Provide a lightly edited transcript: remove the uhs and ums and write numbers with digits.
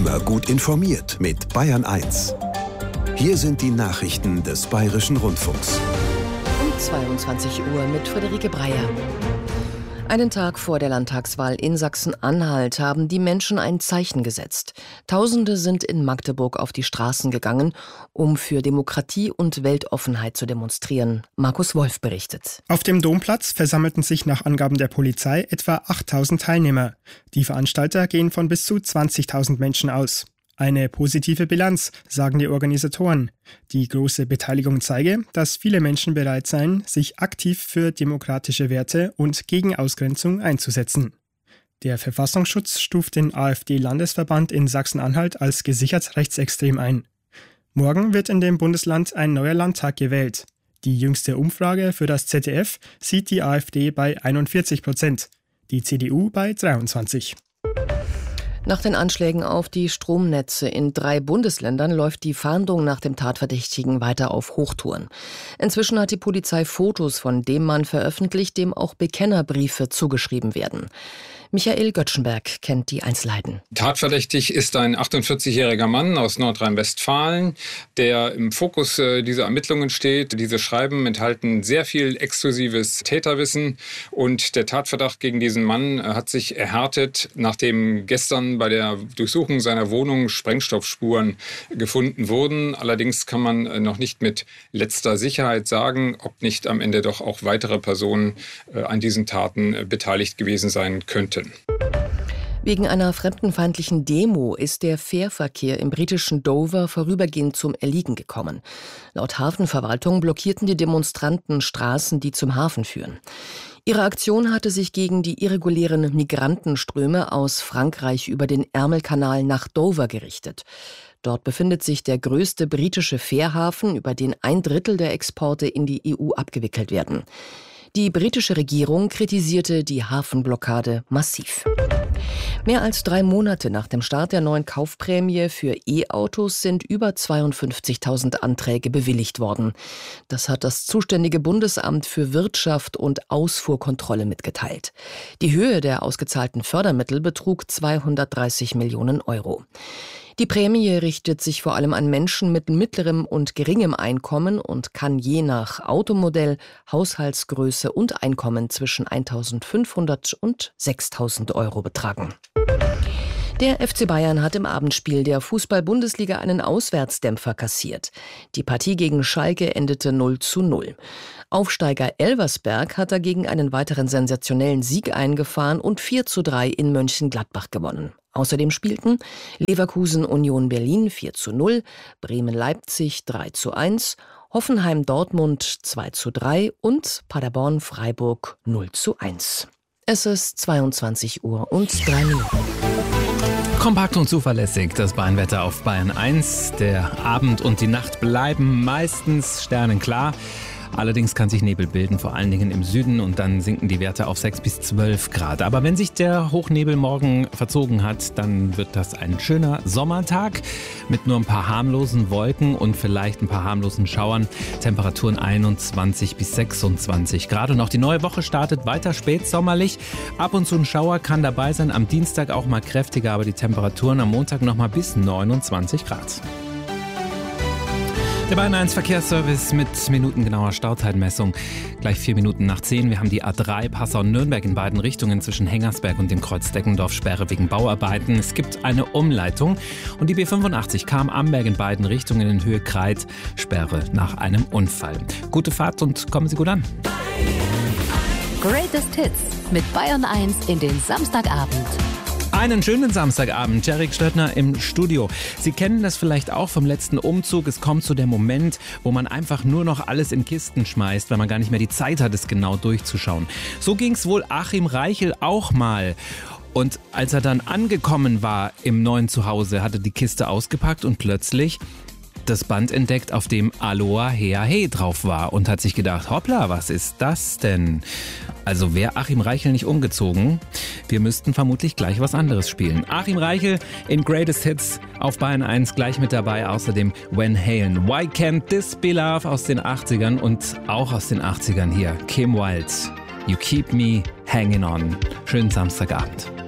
Immer gut informiert mit Bayern 1. Hier sind die Nachrichten des Bayerischen Rundfunks. Um 22 Uhr mit Friederike Breyer. Einen Tag vor der Landtagswahl in Sachsen-Anhalt haben die Menschen ein Zeichen gesetzt. Tausende sind in Magdeburg auf die Straßen gegangen, um für Demokratie und Weltoffenheit zu demonstrieren. Markus Wolf berichtet. Auf dem Domplatz versammelten sich nach Angaben der Polizei etwa 8.000 Teilnehmer. Die Veranstalter gehen von bis zu 20.000 Menschen aus. Eine positive Bilanz, sagen die Organisatoren. Die große Beteiligung zeige, dass viele Menschen bereit seien, sich aktiv für demokratische Werte und gegen Ausgrenzung einzusetzen. Der Verfassungsschutz stuft den AfD-Landesverband in Sachsen-Anhalt als gesichert rechtsextrem ein. Morgen wird in dem Bundesland ein neuer Landtag gewählt. Die jüngste Umfrage für das ZDF sieht die AfD bei 41%, die CDU bei 23%. Nach den Anschlägen auf die Stromnetze in 3 Bundesländern läuft die Fahndung nach dem Tatverdächtigen weiter auf Hochtouren. Inzwischen hat die Polizei Fotos von dem Mann veröffentlicht, dem auch Bekennerbriefe zugeschrieben werden. Michael Göttschenberg kennt die Einzelheiten. Tatverdächtig ist ein 48-jähriger Mann aus Nordrhein-Westfalen, der im Fokus dieser Ermittlungen steht. Diese Schreiben enthalten sehr viel exklusives Täterwissen und der Tatverdacht gegen diesen Mann hat sich erhärtet, nachdem gestern bei der Durchsuchung seiner Wohnung Sprengstoffspuren gefunden wurden. Allerdings kann man noch nicht mit letzter Sicherheit sagen, ob nicht am Ende doch auch weitere Personen an diesen Taten beteiligt gewesen sein könnten. Wegen einer fremdenfeindlichen Demo ist der Fährverkehr im britischen Dover vorübergehend zum Erliegen gekommen. Laut Hafenverwaltung blockierten die Demonstranten Straßen, die zum Hafen führen. Ihre Aktion hatte sich gegen die irregulären Migrantenströme aus Frankreich über den Ärmelkanal nach Dover gerichtet. Dort befindet sich der größte britische Fährhafen, über den 1/3 der Exporte in die EU abgewickelt werden. Die britische Regierung kritisierte die Hafenblockade massiv. Mehr als 3 Monate nach dem Start der neuen Kaufprämie für E-Autos sind über 52.000 Anträge bewilligt worden. Das hat das zuständige Bundesamt für Wirtschaft und Ausfuhrkontrolle mitgeteilt. Die Höhe der ausgezahlten Fördermittel betrug 230 Millionen Euro. Die Prämie richtet sich vor allem an Menschen mit mittlerem und geringem Einkommen und kann je nach Automodell, Haushaltsgröße und Einkommen zwischen 1.500 und 6.000 Euro betragen. Der FC Bayern hat im Abendspiel der Fußball-Bundesliga einen Auswärtsdämpfer kassiert. Die Partie gegen Schalke endete 0:0. Aufsteiger Elversberg hat dagegen einen weiteren sensationellen Sieg eingefahren und 4:3 in Mönchengladbach gewonnen. Außerdem spielten Leverkusen Union Berlin 4:0, Bremen-Leipzig 3:1, Hoffenheim-Dortmund 2:3 und Paderborn-Freiburg 0:1. Es ist 22 Uhr und 3 Minuten. Kompakt und zuverlässig, das Bayernwetter auf Bayern 1. Der Abend und die Nacht bleiben meistens sternenklar. Allerdings kann sich Nebel bilden, vor allen Dingen im Süden, und dann sinken die Werte auf 6 bis 12 Grad. Aber wenn sich der Hochnebel morgen verzogen hat, dann wird das ein schöner Sommertag mit nur ein paar harmlosen Wolken und vielleicht ein paar harmlosen Schauern. Temperaturen 21 bis 26 Grad. Und auch die neue Woche startet weiter spätsommerlich. Ab und zu ein Schauer kann dabei sein, am Dienstag auch mal kräftiger, aber die Temperaturen am Montag noch mal bis 29 Grad. Der Bayern 1 Verkehrsservice mit minutengenauer Stauzeitmessung. Gleich 4 Minuten nach 10. Wir haben die A3 Passau-Nürnberg in beiden Richtungen zwischen Hengersberg und dem Kreuz Deckendorf Sperre wegen Bauarbeiten. Es gibt eine Umleitung. Und die B85 Cham-Amberg in beiden Richtungen in Höhe Kreit Sperre nach einem Unfall. Gute Fahrt und kommen Sie gut an. Greatest Hits mit Bayern 1 in den Samstagabend. Einen schönen Samstagabend, Jarek Stöttner im Studio. Sie kennen das vielleicht auch vom letzten Umzug. Es kommt so der Moment, wo man einfach nur noch alles in Kisten schmeißt, weil man gar nicht mehr die Zeit hat, es genau durchzuschauen. So ging es wohl Achim Reichel auch mal. Und als er dann angekommen war im neuen Zuhause, hat er die Kiste ausgepackt und plötzlich das Band entdeckt, auf dem Aloha Hea He drauf war und hat sich gedacht, hoppla, was ist das denn? Also wäre Achim Reichel nicht umgezogen, wir müssten vermutlich gleich was anderes spielen. Achim Reichel in Greatest Hits auf Bayern 1 gleich mit dabei, außerdem Van Halen. Why Can't This Be Love aus den 80ern und auch aus den 80ern hier Kim Wilde. You Keep Me Hanging On. Schönen Samstagabend.